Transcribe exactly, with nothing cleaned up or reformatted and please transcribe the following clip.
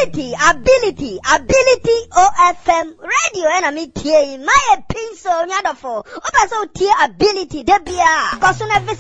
ability, ability, ability O F M radio enemy tie my pin so nyadofo. Oba so tie ability debia. Cause na